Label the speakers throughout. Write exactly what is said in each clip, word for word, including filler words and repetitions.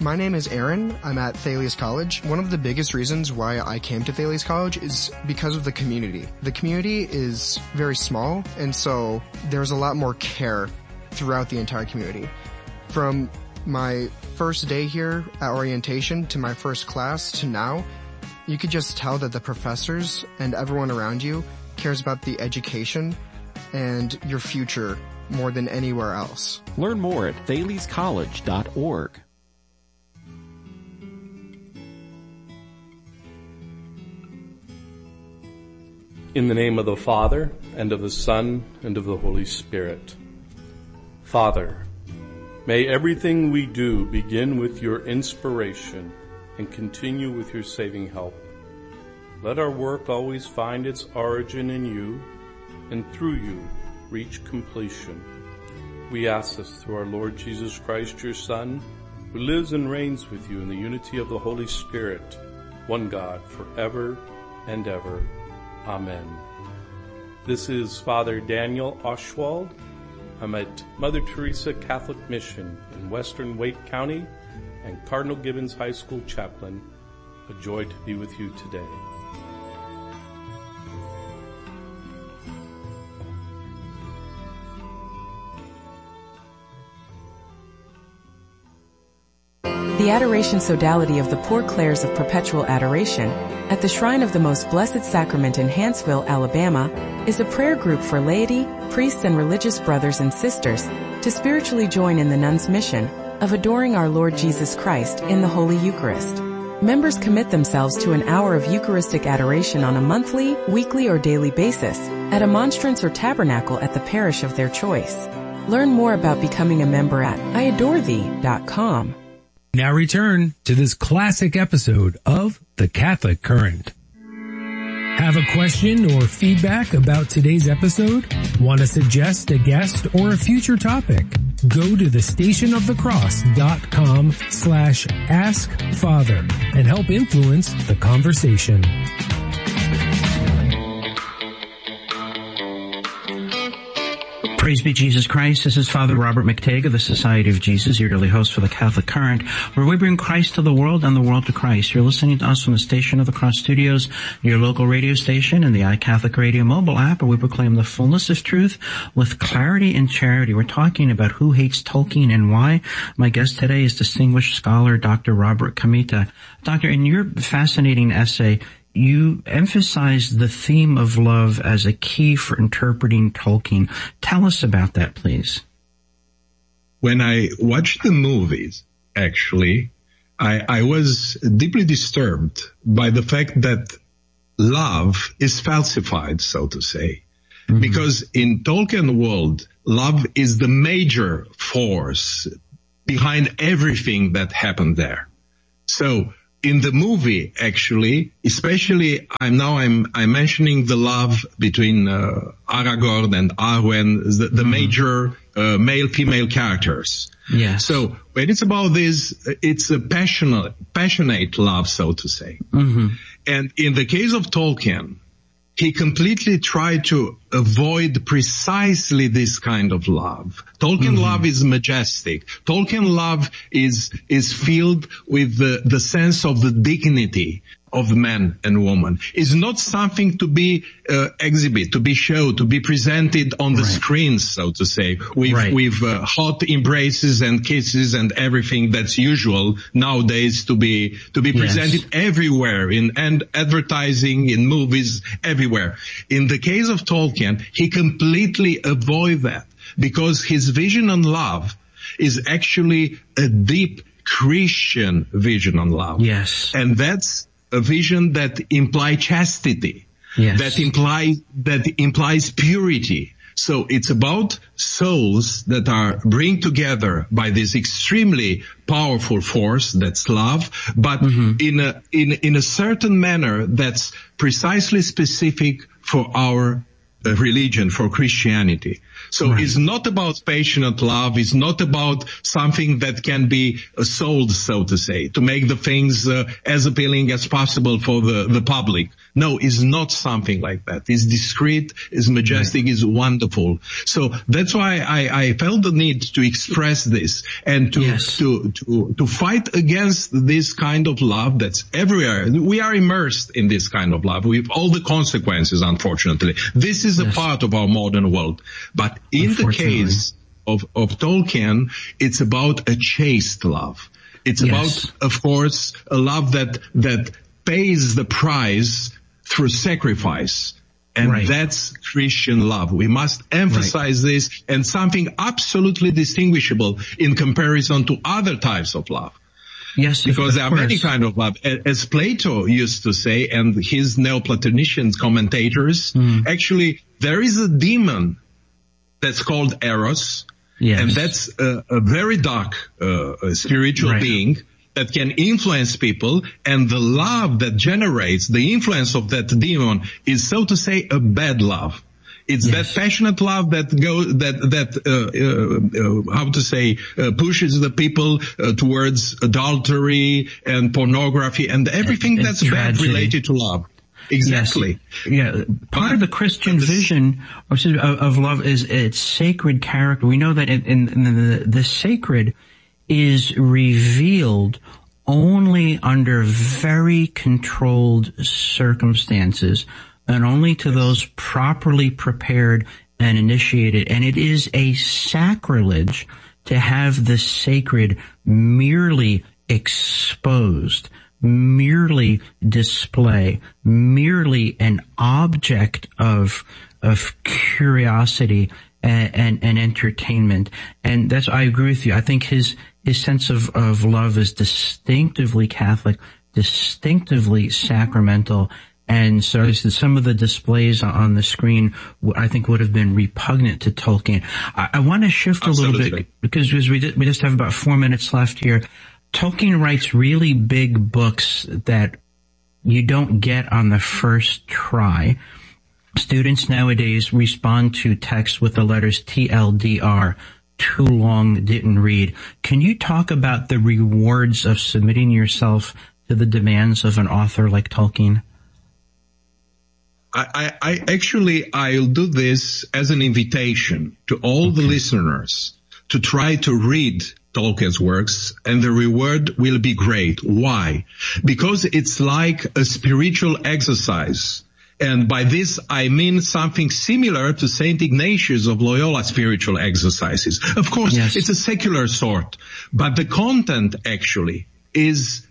Speaker 1: My name is Aaron. I'm at Thales College. One of the biggest reasons why I came to Thales College is because of the community. The community is very small, and so there's a lot more care throughout the entire community. From my first day here at orientation to my first class to now, you could just tell that the professors and everyone around you cares about the education and your future more than anywhere else.
Speaker 2: Learn more at thales college dot org.
Speaker 3: In the name of the Father, and of the Son, and of the Holy Spirit. Father, may everything we do begin with your inspiration and continue with your saving help. Let our work always find its origin in you, and through you reach completion. We ask this through our Lord Jesus Christ, your Son, who lives and reigns with you in the unity of the Holy Spirit, one God, forever and ever. Amen. This is Father Daniel Oshwald. I'm at Mother Teresa Catholic Mission in Western Wake County and Cardinal Gibbons High School chaplain. A joy to be with you today.
Speaker 4: The Adoration Sodality of the Poor Clares of Perpetual Adoration at the Shrine of the Most Blessed Sacrament in Hanceville, Alabama, is a prayer group for laity, priests, and religious brothers and sisters to spiritually join in the nuns' mission of adoring our Lord Jesus Christ in the Holy Eucharist. Members commit themselves to an hour of Eucharistic adoration on a monthly, weekly, or daily basis at a monstrance or tabernacle at the parish of their choice. Learn more about becoming a member at I adore thee dot com.
Speaker 5: Now return to this classic episode of The Catholic Current. Have a question or feedback about today's episode? Want to suggest a guest or a future topic? Go to the stationofthecross.com slash ask father and help influence the conversation.
Speaker 6: Praise be Jesus Christ. This is Father Robert McTague of the Society of Jesus, your daily host for the Catholic Current, where we bring Christ to the world and the world to Christ. You're listening to us from the Station of the Cross studios, your local radio station, and the iCatholic Radio mobile app, where we proclaim the fullness of truth with clarity and charity. We're talking about who hates Tolkien and why. My guest today is distinguished scholar Doctor Robert Comita. Doctor, in your fascinating essay, you emphasize the theme of love as a key for interpreting Tolkien. Tell us about that, please.
Speaker 7: When I watched the movies, actually, I, I was deeply disturbed by the fact that love is falsified, so to say. Mm-hmm. Because in Tolkien world, love is the major force behind everything that happened there. So, in the movie, actually, especially I'm now I'm I'm mentioning the love between uh, Aragorn and Arwen, the, the mm-hmm. major uh, male-female characters.
Speaker 6: Yeah.
Speaker 7: So when it's about this, it's a passionate, passionate love, so to say.
Speaker 6: Mm-hmm.
Speaker 7: And in the case of Tolkien, he completely tried to avoid precisely this kind of love. Tolkien mm-hmm. love is majestic. Tolkien love is is filled with the, the sense of the dignity of man and woman. It's not something to be uh, exhibit, to be shown, to be presented on the right. screens, so to say, with
Speaker 6: right.
Speaker 7: with uh, hot embraces and kisses and everything that's usual nowadays to be to be presented yes. everywhere in and advertising, in movies, everywhere. In the case of Tolkien, he completely avoided that because his vision on love is actually a deep Christian vision on love.
Speaker 6: Yes.
Speaker 7: And that's a vision that implies chastity,
Speaker 6: yes.
Speaker 7: that implies that implies purity. So it's about souls that are bring together by this extremely powerful force that's love, but mm-hmm. in a in in a certain manner that's precisely specific for our uh, religion, for Christianity. So right. It's not about passionate love. It's not about something that can be sold, so to say, to make the things uh, as appealing as possible for the, the public. No, it's not something like that. It's discreet, it's majestic, right. It's wonderful. So that's why I, I felt the need to express this and to, yes. to, to, to fight against this kind of love that's everywhere. We are immersed in this kind of love with all the consequences, unfortunately. This is a yes. part of our modern world. But in the case of, of Tolkien, it's about a chaste love. It's yes. about, of course, a love that, that pays the price through sacrifice. And right. that's Christian love. We must emphasize right. this, and something absolutely distinguishable in comparison to other types of love.
Speaker 6: Yes,
Speaker 7: because there are many kinds of love. As Plato used to say, and his Neoplatonician commentators, mm. actually, there is a demon that's called Eros, yes. and that's a, a very dark uh, spiritual right. being that can influence people, and the love that generates the influence of that demon is, so to say, a bad love. It's yes. that passionate love that go that that uh, uh, uh how to say uh, pushes the people uh, towards adultery and pornography and everything and, that's and bad related to love. Exactly.
Speaker 6: Yes. Yeah. Part of the Christian vision of, of love is its sacred character. We know that in, in, in the, the sacred is revealed only under very controlled circumstances, and only to those properly prepared and initiated. And it is a sacrilege to have the sacred merely exposed, merely display, merely an object of of curiosity and, and, and entertainment. And that's, I agree with you. I think his his sense of, of love is distinctively Catholic, distinctively sacramental. And so some of the displays on the screen, I think, would have been repugnant to Tolkien. I, I want to shift a Absolutely. little bit because we did, we just have about four minutes left here. Tolkien writes really big books that you don't get on the first try. Students nowadays respond to text with the letters T L D R, too long, didn't read. Can you talk about the rewards of submitting yourself to the demands of an author like Tolkien?
Speaker 7: I, I actually, I'll do this as an invitation to all okay. the listeners to try to read Tolkien's works, and the reward will be great. Why? Because it's like a spiritual exercise. And by this, I mean something similar to Saint Ignatius of Loyola spiritual exercises. Of course, yes. it's a secular sort, but the content actually is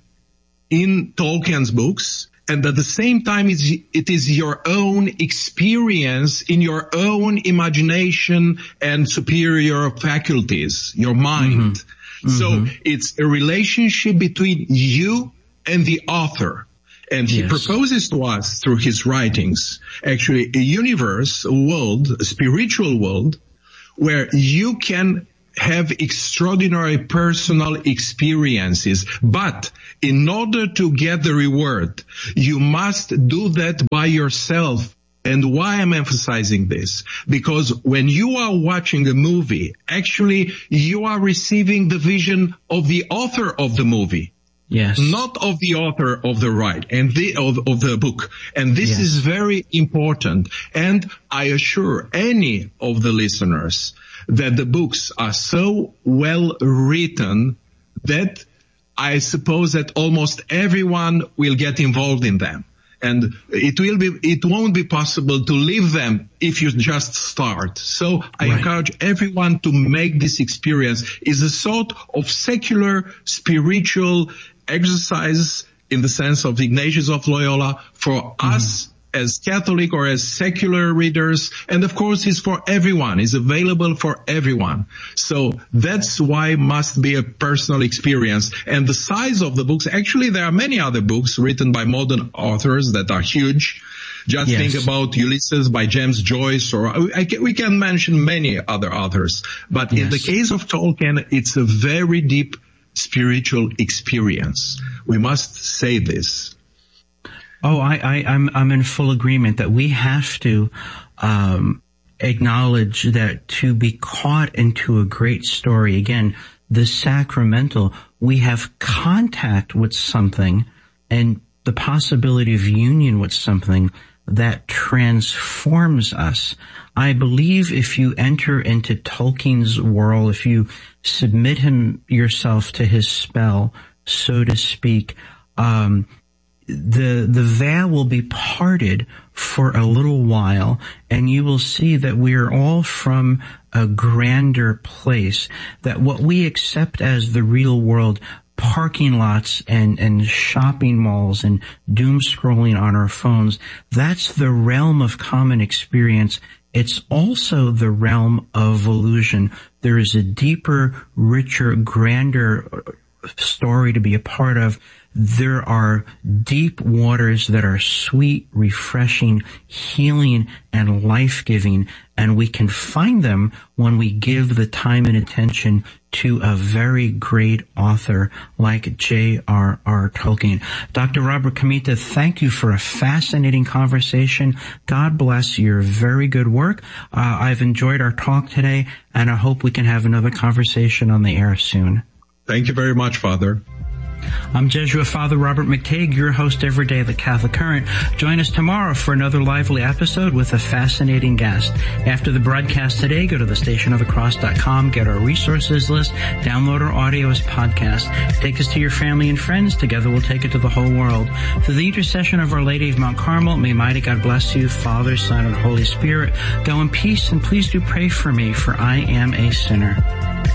Speaker 7: in Tolkien's books. And at the same time, it's, it is your own experience in your own imagination and superior faculties, your mind. Mm-hmm. So mm-hmm. it's a relationship between you and the author. And he yes. proposes to us through his writings, actually, a universe, a world, a spiritual world, where you can have extraordinary personal experiences. But in order to get the reward, you must do that by yourself. And why I'm emphasizing this? Because when you are watching a movie, actually you are receiving the vision of the author of the movie.
Speaker 6: Yes.
Speaker 7: Not of the author of the right and the, of, of the book. And this yes. is very important. And I assure any of the listeners that the books are so well written that I suppose that almost everyone will get involved in them. And it will be, it won't be possible to leave them if you just start. So I right. encourage everyone to make this experience. It's a sort of secular spiritual exercise in the sense of Ignatius of Loyola for mm-hmm. us as Catholic or as secular readers. And of course, it's for everyone. It's available for everyone. So that's why it must be a personal experience. And the size of the books, actually, there are many other books written by modern authors that are huge. Just yes. think about Ulysses by James Joyce, or I can, we can mention many other authors. But yes. in the case of Tolkien, it's a very deep spiritual experience. We must say this.
Speaker 6: Oh, I, I, I'm, I'm in full agreement that we have to, um, acknowledge that to be caught into a great story, again, the sacramental, we have contact with something and the possibility of union with something that transforms us. I believe if you enter into Tolkien's world, if you submit him yourself to his spell, so to speak, um, the the veil will be parted for a little while, and you will see that we are all from a grander place, that what we accept as the real world, parking lots and, and shopping malls and doom scrolling on our phones, that's the realm of common experience. It's also the realm of illusion. There is a deeper, richer, grander story to be a part of. There are deep waters that are sweet, refreshing, healing, and life-giving, and we can find them when we give the time and attention to a very great author like J R R Tolkien. Doctor Robert Comita, thank you for a fascinating conversation. God bless your very good work. Uh, I've enjoyed our talk today, and I hope we can have another conversation on the air soon.
Speaker 7: Thank you very much, Father.
Speaker 6: I'm Jesuit Father Robert McTague, your host every day of the Catholic Current. Join us tomorrow for another lively episode with a fascinating guest. After the broadcast today, go to the station of the cross dot com, get our resources list, download our audio as podcast. Take us to your family and friends. Together we'll take it to the whole world. Through the intercession of Our Lady of Mount Carmel, may mighty God bless you, Father, Son, and Holy Spirit. Go in peace, and please do pray for me, for I am a sinner.